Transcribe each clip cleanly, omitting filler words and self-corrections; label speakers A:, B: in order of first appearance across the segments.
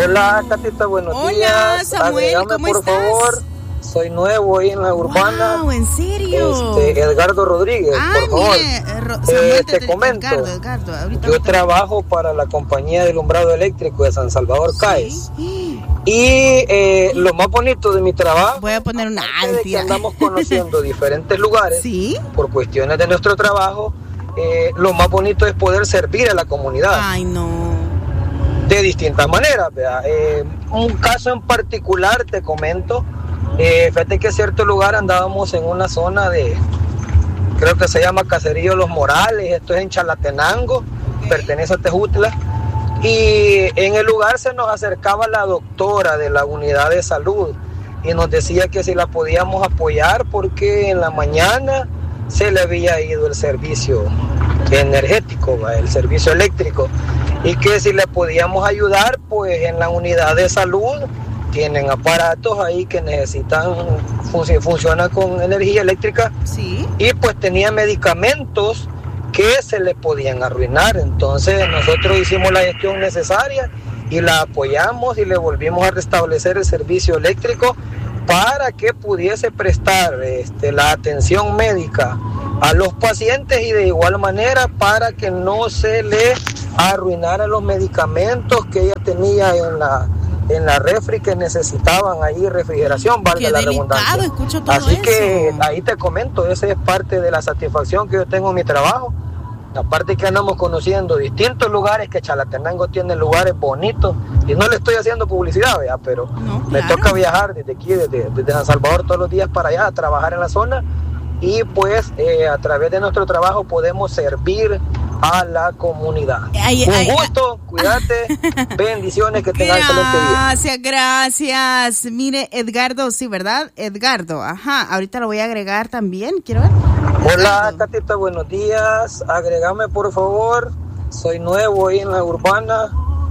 A: Hola, Catita, buenos días.
B: Hola, Samuel,
A: Agrégame,
B: ¿cómo
A: por
B: estás?
A: favor. Soy nuevo ahí en la urbana.
B: Wow, ¿en serio?
A: Edgardo Rodríguez, por favor.
B: Samuel,
A: te comento.
B: Edgardo, ahorita
A: Yo trabajo para la compañía de alumbrado eléctrico de San Salvador, CAES. Y lo más bonito de mi trabajo,
B: voy a poner una
A: es que andamos conociendo diferentes lugares.
B: ¿Sí?
A: Por cuestiones de nuestro trabajo, lo más bonito es poder servir a la comunidad.
B: Ay, no.
A: De distintas maneras, ¿verdad? Un caso en particular te comento. Fíjate que en cierto lugar andábamos en una zona creo que se llama Caserío Los Morales, esto es en Chalatenango, pertenece a Tejutla, y en el lugar se nos acercaba la doctora de la unidad de salud y nos decía que si la podíamos apoyar porque en la mañana se le había ido el servicio energético, el servicio eléctrico, y que si le podíamos ayudar, pues en la unidad de salud tienen aparatos ahí que necesitan, funcionan con energía eléctrica.
B: Sí.
A: Y pues tenía medicamentos que se le podían arruinar. Entonces nosotros hicimos la gestión necesaria y la apoyamos y le volvimos a restablecer el servicio eléctrico para que pudiese prestar la atención médica a los pacientes y de igual manera para que no se le arruinaran los medicamentos que ella tenía en la refri, que necesitaban ahí refrigeración, valga la redundancia. Así que ahí te comento, esa es parte de la satisfacción que yo tengo en mi trabajo. Aparte que andamos conociendo distintos lugares, que Chalatenango tiene lugares bonitos, y no le estoy haciendo publicidad, ¿verdad? Pero me toca viajar desde aquí, desde San Salvador todos los días para allá a trabajar en la zona, y pues a través de nuestro trabajo podemos servir a la comunidad. Un gusto, cuídate, bendiciones, que tengas excelente día.
B: Gracias. Mire, Edgardo, sí, ¿verdad? Edgardo, ahorita lo voy a agregar también, quiero ver.
A: Hola, Catita, buenos días. Agrégame, por favor. Soy nuevo ahí en la urbana.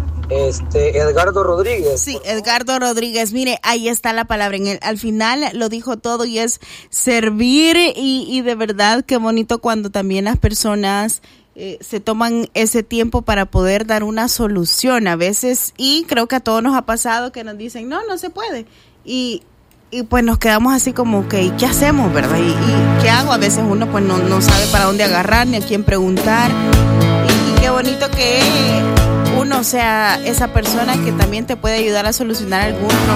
A: Edgardo Rodríguez.
B: Sí, Edgardo Rodríguez. Mire, ahí está la palabra. Al final lo dijo todo y es servir, y de verdad qué bonito cuando también las personas se toman ese tiempo para poder dar una solución a veces, y creo que a todos nos ha pasado que nos dicen no se puede, y pues nos quedamos así como que ¿qué hacemos, verdad? ¿Y qué hago? A veces uno pues no sabe para dónde agarrar ni a quién preguntar, y qué bonito que uno sea esa persona que también te puede ayudar a solucionar algún problema